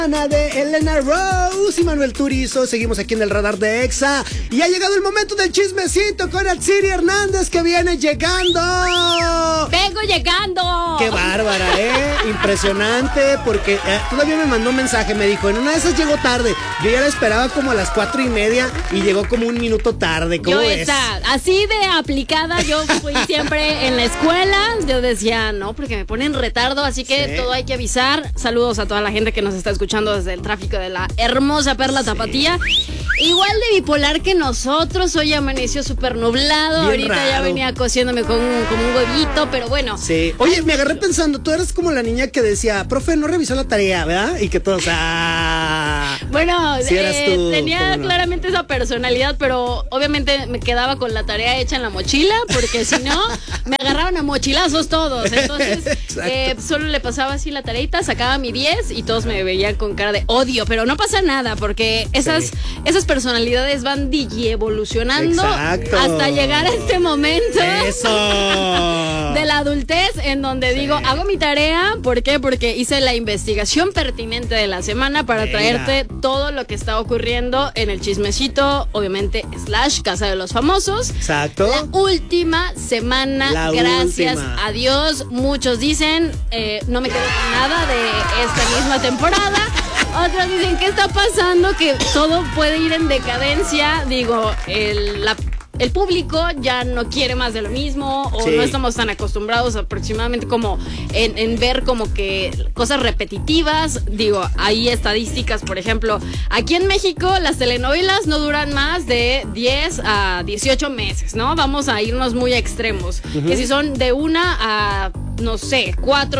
De Elena Rose y Manuel Turizo. Seguimos aquí en el radar de Exa y ha llegado el momento del chismecito con Atsiri Hernández, que viene llegando. Vengo llegando. Qué bárbara, impresionante, porque todavía me mandó un mensaje, me dijo, en una de esas llegó tarde. Yo ya la esperaba como a las 4:30 y llegó como un minuto tarde. ¿Cómo ves? Así de aplicada yo fui siempre en la escuela. Yo decía, no, porque me ponen retardo, así que sí, todo hay que avisar. Saludos a toda la gente que nos está escuchando desde el tráfico de la hermosa Perla Tapatía. Igual de bipolar que nosotros, hoy amaneció súper nublado. Bien ahorita raro. Ya venía cociéndome como un huevito, pero bueno. Sí. Oye, me agarré pensando, tú eres como la niña que decía, profe, no revisó la tarea, ¿verdad? Y que todos, bueno, sí eras tú, tenía claramente esa personalidad, pero obviamente me quedaba con la tarea hecha en la mochila, porque si no, me agarraban a mochilazos todos. Entonces, solo le pasaba así la tareita, sacaba mi 10 y todos me veían con cara de odio, pero no pasa nada, porque esas personalidades van evolucionando hasta llegar a este momento de la adultez, en donde digo, hago mi tarea. ¿Por qué? Porque hice la investigación pertinente de la semana para traerte todo lo que está ocurriendo en el chismecito, obviamente, / Casa de los Famosos. Exacto. La última semana, gracias a Dios. Muchos dicen, no me quedo con nada de esta misma temporada. Otros dicen, ¿qué está pasando? Que todo puede ir en decadencia. Digo, el público ya no quiere más de lo mismo, o no estamos tan acostumbrados aproximadamente como en ver como que cosas repetitivas. Digo, hay estadísticas, por ejemplo, aquí en México las telenovelas no duran más de 10 a 18 meses, ¿no? Vamos a irnos muy extremos, que si son de 1 a, no sé,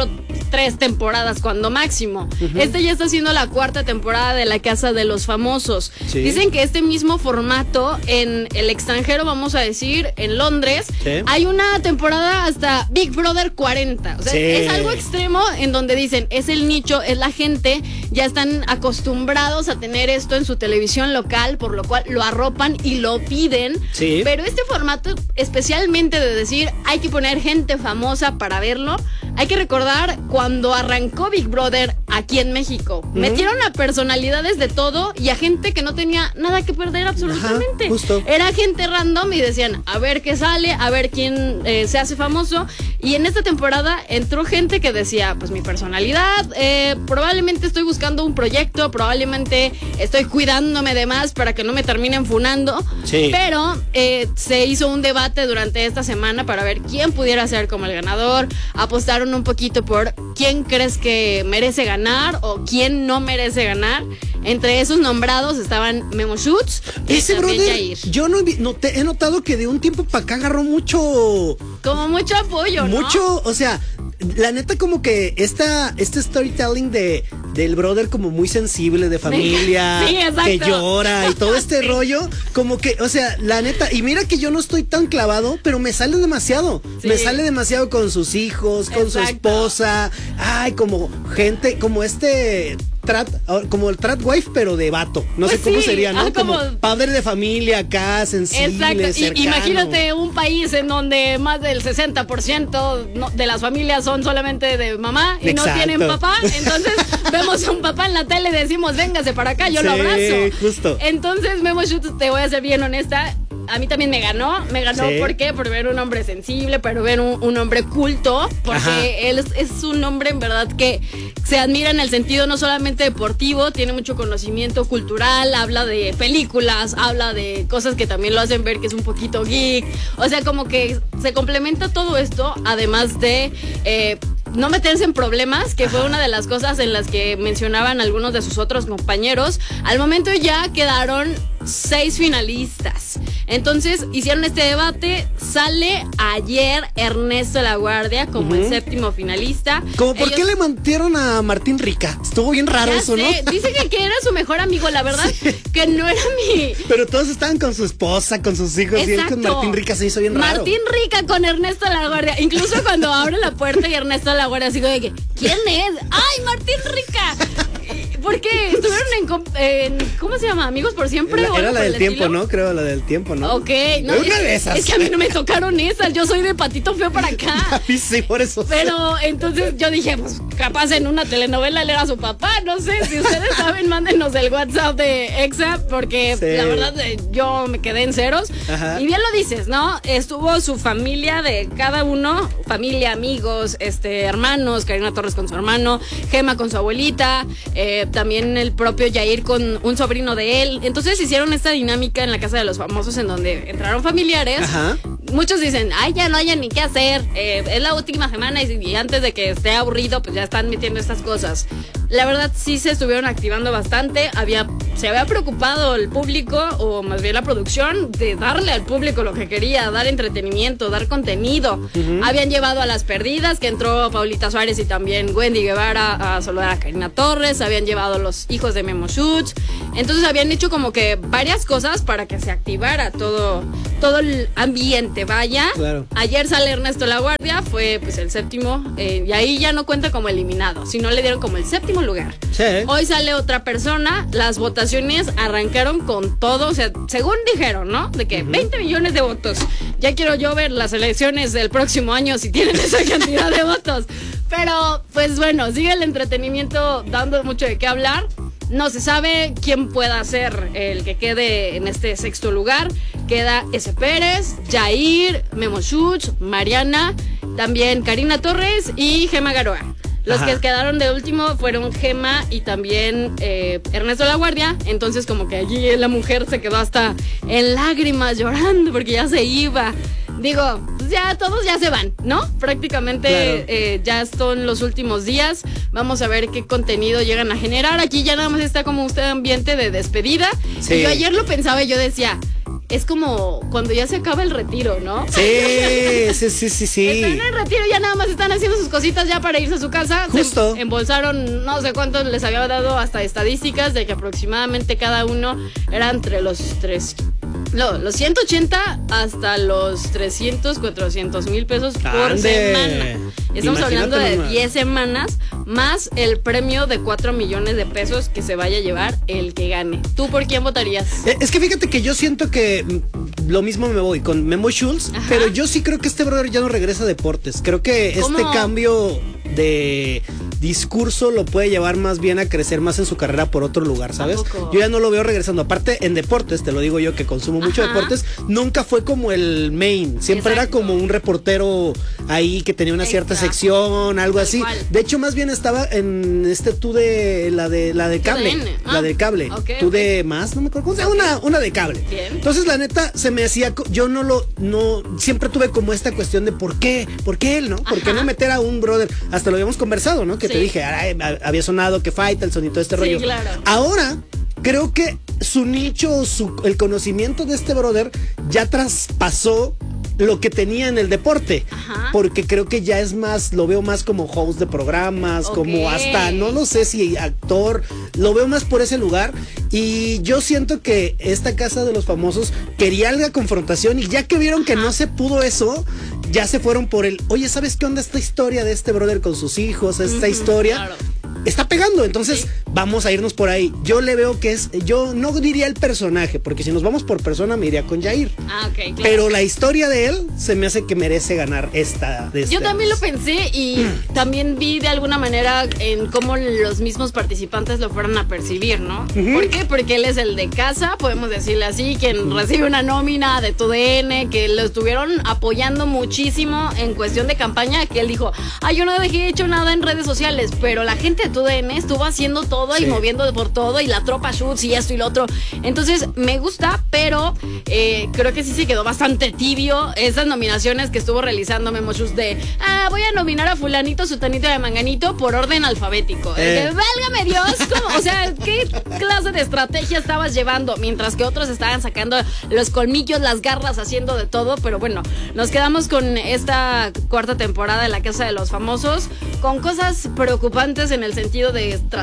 3 temporadas cuando máximo. Este ya está siendo la 4ª temporada de La Casa de los Famosos. Dicen que este mismo formato en el extranjero, vamos a decir, en Londres, hay una temporada hasta Big Brother 40. O sea, es algo extremo, en donde dicen, es el nicho, es la gente, ya están acostumbrados a tener esto en su televisión local, por lo cual lo arropan y lo piden. Pero este formato, especialmente de decir, hay que poner gente famosa para verlo, hay que recordar cuando arrancó Big Brother aquí en México. Metieron a personalidades de todo y a gente que no tenía nada que perder absolutamente. Era gente random y decían, a ver qué sale, a ver quién se hace famoso. Y en esta temporada entró gente que decía, pues mi personalidad, probablemente estoy buscando un proyecto, probablemente estoy cuidándome de más para que no me terminen funando. Pero se hizo un debate durante esta semana para ver quién pudiera ser como el ganador. Apostaron un poquito por quién crees que merece ganar o quién no merece ganar. Entre esos nombrados estaban Memo Schutz. Ese brother, Jair. Yo he notado que de un tiempo para acá agarró mucho apoyo, ¿no? O sea, la neta, como que este storytelling del brother como muy sensible, de familia, que llora y todo este rollo, como que, o sea, la neta, y mira que yo no estoy tan clavado, pero me sale demasiado. Me sale demasiado con sus hijos, con su esposa. Ay, como gente, como como el trat wife, pero de vato. No sé cómo sería, ¿no? Como padre de familia acá, sensible, cercano. Imagínate un país en donde más del 60% de las familias son solamente de mamá y no tienen papá. Entonces vemos a un papá en la tele y decimos, véngase para acá, yo lo abrazo. Justo. Entonces, Memo Schutz, te voy a ser bien honesta, a mí también me ganó. ¿Por qué? Por ver un hombre sensible, por ver un hombre culto, porque él es un hombre en verdad que se admira en el sentido no solamente deportivo, tiene mucho conocimiento cultural, habla de películas, habla de cosas que también lo hacen ver que es un poquito geek. O sea, como que se complementa todo esto, además de no meterse en problemas, que fue una de las cosas en las que mencionaban algunos de sus otros compañeros. Al momento ya quedaron 6 finalistas. Entonces hicieron este debate. Sale ayer Ernesto LaGuardia como el 7º finalista. ¿Por qué le mantieron a Martín Rica? Estuvo bien raro eso, ¿no? Dice que era su mejor amigo, la verdad, que no era mi... Pero todos estaban con su esposa, con sus hijos. Y él con Martín Rica se hizo bien raro. Martín Rica con Ernesto LaGuardia. Incluso cuando abre la puerta y Ernesto LaGuardia así como de que, ¿quién es? ¡Ay, Martín Rica! Porque estuvieron en ¿cómo se llama? ¿Amigos por siempre? Era la del tiempo, ¿no? Creo, la del tiempo, ¿no? Ok. No, una de esas. Es que a mí no me tocaron esas. Yo soy de Patito Feo para acá. Sí, por eso. Pero entonces yo dije, pues capaz en una telenovela él era su papá, no sé, si ustedes saben, mándenos el WhatsApp de Exa, porque la verdad yo me quedé en ceros. Ajá. Y bien lo dices, ¿no? Estuvo su familia de cada uno, familia, amigos, hermanos, Karina Torres con su hermano, Gema con su abuelita, también el propio Yair con un sobrino de él. Entonces hicieron esta dinámica en la Casa de los Famosos en donde entraron familiares. Ajá. Muchos dicen, ay, ya no hayan ni qué hacer, es la última semana y antes de que esté aburrido, pues ya están metiendo estas cosas. La verdad sí se estuvieron activando bastante, se había preocupado el público, o más bien la producción, de darle al público lo que quería, dar entretenimiento, dar contenido. Uh-huh. Habían llevado a Las Perdidas, que entró Paulita Suárez y también Wendy Guevara a saludar a Karina Torres, habían llevado los hijos de Memo Schutz, entonces habían hecho como que varias cosas para que se activara todo el ambiente, vaya. Claro. Ayer sale Ernesto La Guardia, fue pues el séptimo, y ahí ya no cuenta como eliminado, sino le dieron como el séptimo lugar. Sí. Hoy sale otra persona, las votaciones arrancaron con todo, o sea, según dijeron, ¿no? De que 20 millones de votos. Ya quiero yo ver las elecciones del próximo año si tienen esa cantidad de votos. Pero, pues bueno, sigue el entretenimiento dando mucho de qué hablar. No se sabe quién pueda ser el que quede en este sexto lugar. Queda S. Pérez, Yair, Memo Schutz, Mariana, también Karina Torres y Gema Garoa. Los que quedaron de último fueron Gema y también Ernesto La Guardia. Entonces como que allí la mujer se quedó hasta en lágrimas llorando porque ya se iba. Digo, pues ya todos ya se van, ¿no? Prácticamente claro. Ya son los últimos días. Vamos a ver qué contenido llegan a generar. Aquí ya nada más está como un ambiente de despedida. Sí. Y yo ayer lo pensaba y yo decía, es como cuando ya se acaba el retiro, ¿no? Sí. Están en el retiro, ya nada más están haciendo sus cositas ya para irse a su casa. Justo. Se embolsaron, no sé cuántos les había dado hasta estadísticas de que aproximadamente cada uno era entre los 180 hasta los 300, 400 mil pesos por semana. Estamos hablando de 10 semanas más el premio de 4 millones de pesos que se vaya a llevar el que gane. ¿Tú por quién votarías? Es que fíjate que yo siento que lo mismo me voy con Memo Schutz, pero yo sí creo que este brother ya no regresa a deportes. Creo que este cambio de discurso lo puede llevar más bien a crecer más en su carrera por otro lugar, ¿sabes? Yo ya no lo veo regresando. Aparte, en deportes, te lo digo yo que consumo mucho deportes, nunca fue como el main. Siempre era como un reportero ahí que tenía una cierta sección, algo así. Igual. De hecho, más bien estaba en tú de la de cable. La de cable. Tú de más, no me acuerdo. Una de cable. Bien. Entonces, la neta, se me hacía, yo siempre tuve como esta cuestión de ¿por qué él, no? ¿Por qué no meter a un brother? Hasta lo habíamos conversado, ¿no? Que te dije, había sonado que Faitelson y todo este rollo. Claro. Ahora, creo que su nicho, el conocimiento de este brother ya traspasó lo que tenía en el deporte. Porque creo que ya es más, lo veo más como host de programas, como hasta, no lo sé si actor, lo veo más por ese lugar. Y yo siento que esta Casa de los Famosos quería la confrontación y ya que vieron que no se pudo eso, ya se fueron por oye, ¿sabes qué onda esta historia de este brother con sus hijos? Esta historia. Claro. Está pegando, entonces vamos a irnos por ahí. Yo le veo que yo no diría el personaje, porque si nos vamos por persona me iría con Yair. Claro. Pero la historia de él se me hace que merece ganar esta. Yo también lo pensé y también vi de alguna manera en cómo los mismos participantes lo fueron a percibir, ¿no? ¿Por qué? Porque él es el de casa, podemos decirle así, quien recibe una nómina de TUDN, que lo estuvieron apoyando muchísimo en cuestión de campaña, que él dijo, yo no dejé hecho nada en redes sociales, pero la gente de TUDN estuvo haciendo todo y moviendo por todo y la tropa Schutz y esto y lo otro. Entonces me gusta, pero creo que sí se quedó bastante tibio esas nominaciones que estuvo realizando Memo Schutz de voy a nominar a fulanito, sutanito de manganito por orden alfabético. Válgame Dios, ¿cómo? O sea, ¿qué clase de estrategia estabas llevando? Mientras que otros estaban sacando los colmillos, las garras, haciendo de todo. Pero bueno, nos quedamos con esta cuarta temporada de La Casa de los Famosos, con cosas preocupantes en el sentido de estrategias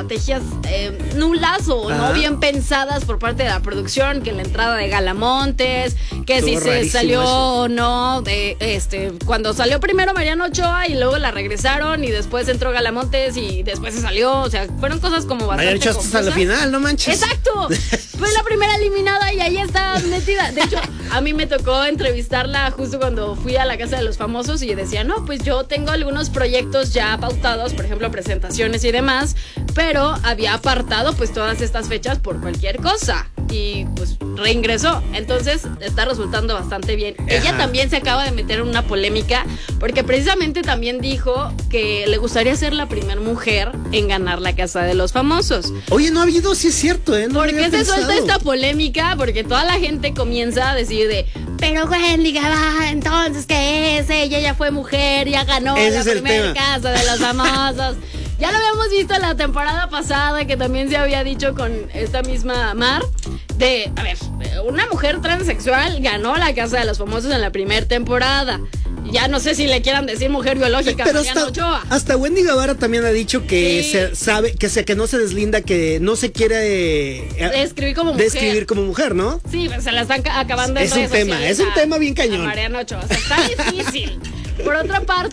nulas o no bien pensadas por parte de la producción, que la entrada de Galamontes, que si se salió o no, cuando salió primero Mariana Ochoa y luego la regresaron y después entró Galamontes y después se salió, o sea, fueron cosas como bastante confusas. Hasta la final, no manches. Exacto, fue la primera eliminada y ahí está metida. De hecho, a mí me tocó entrevistarla justo cuando fui a la Casa de los Famosos y decía, no, pues yo tengo algunos proyectos ya pautados, por ejemplo, presentaciones y demás, pero había apartado pues todas estas fechas por cualquier cosa y pues reingresó, entonces está resultando bastante bien. Ajá. Ella también se acaba de meter en una polémica porque precisamente también dijo que le gustaría ser la primera mujer en ganar la Casa de los Famosos. Oye, no ha habido, sí es cierto, no. ¿Por qué se suelta esta polémica? Porque toda la gente comienza a decir pero Wendy Guevara, entonces ¿qué es? Ella ya fue mujer, ya ganó la primera Casa de los Famosos. Ya lo habíamos visto la temporada pasada, que también se había dicho con esta misma Mar, una mujer transexual ganó la Casa de los Famosos en la primera temporada. Ya no sé si le quieran decir mujer biológica, pero hasta Wendy Guevara también ha dicho que se sabe, que no se deslinda, que no se quiere describir como mujer, ¿no? Sí, pues se la están acabando en redes sociales. Es un tema bien cañón. Mariana Ochoa, o sea, está difícil. Por otra parte,